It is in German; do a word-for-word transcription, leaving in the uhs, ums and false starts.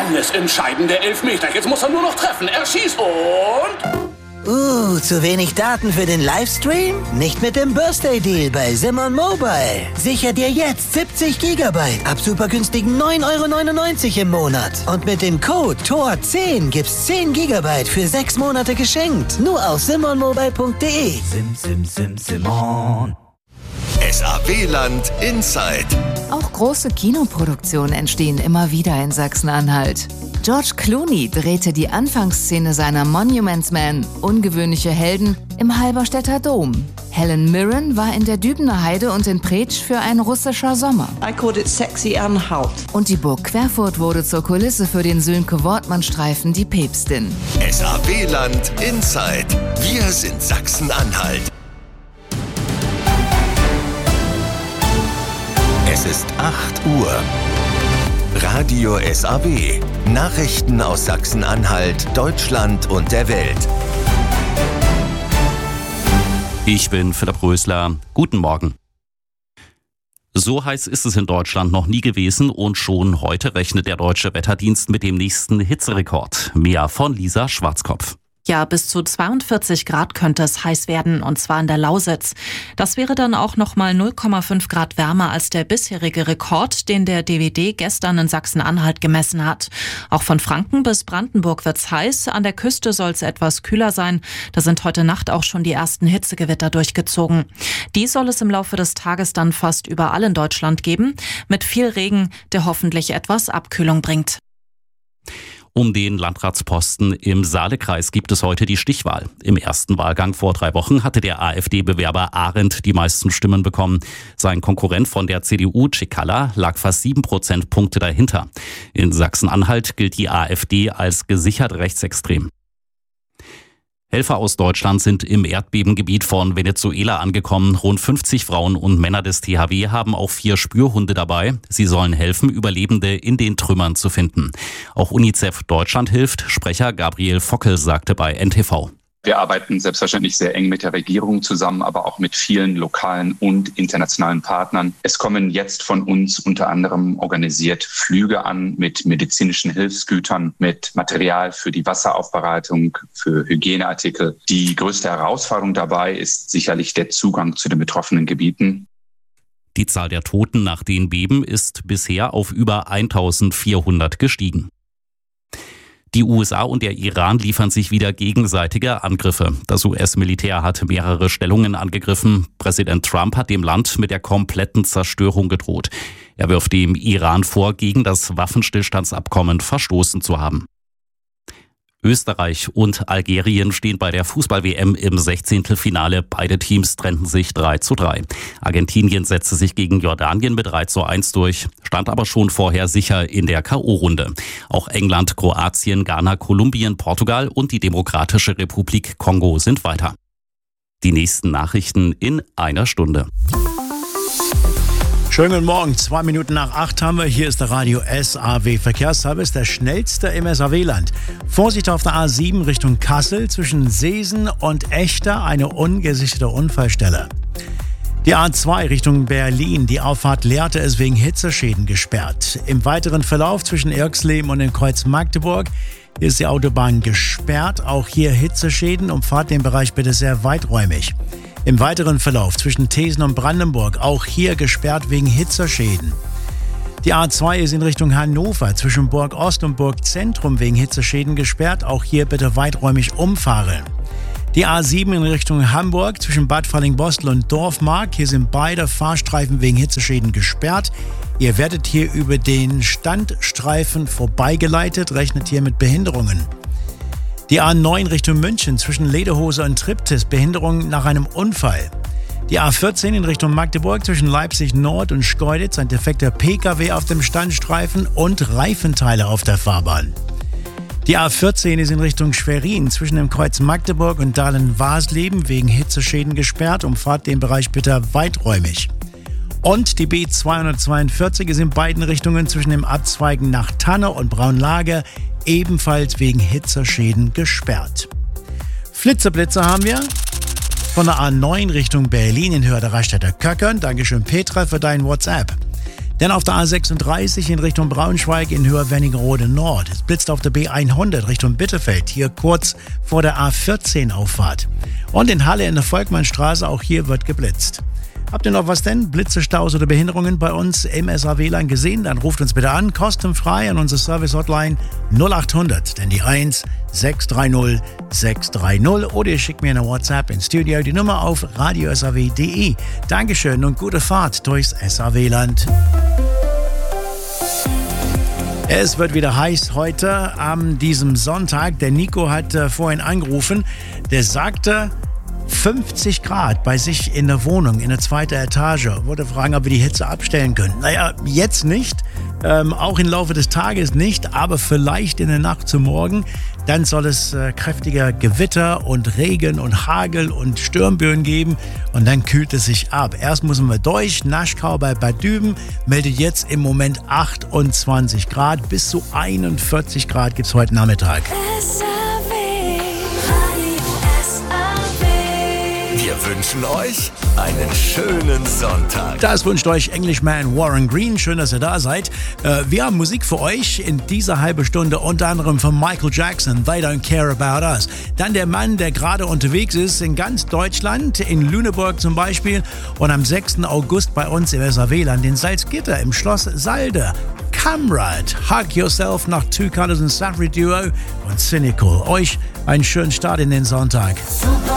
Alles entscheidende Elfmeter. Jetzt muss er nur noch treffen. Er schießt und... Uh, zu wenig Daten für den Livestream? Nicht mit dem Birthday Deal bei Simon Mobile. Sicher dir jetzt siebzig Gigabyte ab super günstigen neun Euro neunundneunzig im Monat. Und mit dem Code T O R zehn gibt's zehn Gigabyte für sechs Monate geschenkt. Nur auf simon mobile punkt de. Sim, sim, sim, Simon. S A W-Land Inside. Auch große Kinoproduktionen entstehen immer wieder in Sachsen-Anhalt. George Clooney drehte die Anfangsszene seiner Monuments Man, ungewöhnliche Helden, im Halberstädter Dom. Helen Mirren war in der Dübener Heide und in Preetsch für ein russischer Sommer. I called it Sexy Anhalt. Und die Burg Querfurt wurde zur Kulisse für den Sönke-Wortmann-Streifen Die Päpstin. S A W-Land Inside. Wir sind Sachsen-Anhalt. Es ist acht Uhr. Radio S A W. Nachrichten aus Sachsen-Anhalt, Deutschland und der Welt. Ich bin Philipp Rösler. Guten Morgen. So heiß ist es in Deutschland noch nie gewesen und schon heute rechnet der Deutsche Wetterdienst mit dem nächsten Hitzerekord. Mehr von Lisa Schwarzkopf. Ja, bis zu zweiundvierzig Grad könnte es heiß werden, und zwar in der Lausitz. Das wäre dann auch nochmal null Komma fünf Grad wärmer als der bisherige Rekord, den der D W D gestern in Sachsen-Anhalt gemessen hat. Auch von Franken bis Brandenburg wird's heiß. An der Küste soll es etwas kühler sein. Da sind heute Nacht auch schon die ersten Hitzegewitter durchgezogen. Die soll es im Laufe des Tages dann fast überall in Deutschland geben, mit viel Regen, der hoffentlich etwas Abkühlung bringt. Um den Landratsposten im Saalekreis gibt es heute die Stichwahl. Im ersten Wahlgang vor drei Wochen hatte der AfD-Bewerber Arendt die meisten Stimmen bekommen. Sein Konkurrent von der C D U, Cicala, lag fast sieben Prozentpunkte dahinter. In Sachsen-Anhalt gilt die AfD als gesichert rechtsextrem. Helfer aus Deutschland sind im Erdbebengebiet von Venezuela angekommen. Rund fünfzig Frauen und Männer des T H W haben auch vier Spürhunde dabei. Sie sollen helfen, Überlebende in den Trümmern zu finden. Auch UNICEF Deutschland hilft. Sprecher Gabriel Fockel sagte bei N T V. Wir arbeiten selbstverständlich sehr eng mit der Regierung zusammen, aber auch mit vielen lokalen und internationalen Partnern. Es kommen jetzt von uns unter anderem organisiert Flüge an mit medizinischen Hilfsgütern, mit Material für die Wasseraufbereitung, für Hygieneartikel. Die größte Herausforderung dabei ist sicherlich der Zugang zu den betroffenen Gebieten. Die Zahl der Toten nach den Beben ist bisher auf über eintausendvierhundert gestiegen. Die U S A und der Iran liefern sich wieder gegenseitige Angriffe. Das U S-Militär hat mehrere Stellungen angegriffen. Präsident Trump hat dem Land mit der kompletten Zerstörung gedroht. Er wirft dem Iran vor, gegen das Waffenstillstandsabkommen verstoßen zu haben. Österreich und Algerien stehen bei der Fußball-W M im Sechzehntelfinale. Beide Teams trennten sich drei zu drei. Argentinien setzte sich gegen Jordanien mit drei zu eins durch, stand aber schon vorher sicher in der K O-Runde. Auch England, Kroatien, Ghana, Kolumbien, Portugal und die Demokratische Republik Kongo sind weiter. Die nächsten Nachrichten in einer Stunde. Schönen guten Morgen, zwei Minuten nach acht haben wir. Hier ist der Radio S A W Verkehrsservice, der schnellste im S A W-Land. Vorsicht auf der A sieben Richtung Kassel, zwischen Seesen und Echter eine ungesicherte Unfallstelle. Die A zwei Richtung Berlin, die Auffahrt Lehrte ist wegen Hitzeschäden gesperrt. Im weiteren Verlauf zwischen Irxleben und dem Kreuz Magdeburg ist die Autobahn gesperrt. Auch hier Hitzeschäden, umfahrt den Bereich bitte sehr weiträumig. Im weiteren Verlauf zwischen Thesen und Brandenburg, auch hier gesperrt wegen Hitzeschäden. Die A zwei ist in Richtung Hannover, zwischen Burg Ost und Burg Zentrum wegen Hitzeschäden gesperrt, auch hier bitte weiträumig umfahren. Die A sieben in Richtung Hamburg, zwischen Bad Fallingbostel und Dorfmark, hier sind beide Fahrstreifen wegen Hitzeschäden gesperrt. Ihr werdet hier über den Standstreifen vorbeigeleitet, rechnet hier mit Behinderungen. Die A neun Richtung München zwischen Lederhose und Triptis, Behinderung nach einem Unfall. Die A vierzehn in Richtung Magdeburg zwischen Leipzig Nord und Schkeuditz, ein defekter P K W auf dem Standstreifen und Reifenteile auf der Fahrbahn. Die A vierzehn ist in Richtung Schwerin zwischen dem Kreuz Magdeburg und Dahlen-Wasleben wegen Hitzeschäden gesperrt, umfahrt den Bereich bitte weiträumig. Und die B zweihundertzweiundvierzig ist in beiden Richtungen zwischen dem Abzweigen nach Tanne und Braunlage ebenfalls wegen Hitzeschäden gesperrt. Flitzeblitze haben wir von der A neun Richtung Berlin in Höhe der Raststätter Köckern. Dankeschön Petra für dein WhatsApp. Denn auf der A sechsunddreißig in Richtung Braunschweig in Höhe Wernigerode Nord. Es blitzt auf der B hundert Richtung Bitterfeld, hier kurz vor der A vierzehn Auffahrt. Und in Halle in der Volkmannstraße, auch hier wird geblitzt. Habt ihr noch was denn? Blitze, Staus oder Behinderungen bei uns im S A W-Land gesehen? Dann ruft uns bitte an, kostenfrei an unsere Service-Hotline null acht hundert, denn die eins sechs drei null sechs drei null, oder ihr schickt mir eine WhatsApp ins Studio, die Nummer auf radio s a w punkt d e. Dankeschön und gute Fahrt durchs S A W-Land. Es wird wieder heiß heute an diesem Sonntag. Der Nico hat äh, vorhin angerufen, der sagte, fünfzig Grad bei sich in der Wohnung, in der zweiten Etage. Wollte fragen, ob wir die Hitze abstellen können. Naja, jetzt nicht, ähm, auch im Laufe des Tages nicht, aber vielleicht in der Nacht zum Morgen. Dann soll es äh, kräftiger Gewitter und Regen und Hagel und Sturmböen geben und dann kühlt es sich ab. Erst müssen wir durch. Naschkau bei Bad Düben meldet jetzt im Moment achtundzwanzig Grad. Bis zu einundvierzig Grad gibt es heute Nachmittag. Wir wünschen euch einen schönen Sonntag. Das wünscht euch Englishman Warren Green. Schön, dass ihr da seid. Äh, wir haben Musik für euch in dieser halben Stunde, unter anderem von Michael Jackson, They Don't Care About Us. Dann der Mann, der gerade unterwegs ist in ganz Deutschland, in Lüneburg zum Beispiel, und am sechsten August bei uns im S A W-Land in Salzgitter im Schloss Salde. Kamrad, Hug Yourself nach Two Colors and Safri Duo und Cynical. Euch einen schönen Start in den Sonntag. Super.